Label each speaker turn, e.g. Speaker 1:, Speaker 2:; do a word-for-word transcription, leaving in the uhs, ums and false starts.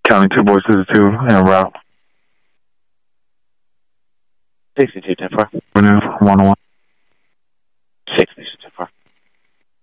Speaker 1: County two boys, this is two, en route.
Speaker 2: sixty-two ten four.
Speaker 1: Avenue one oh one.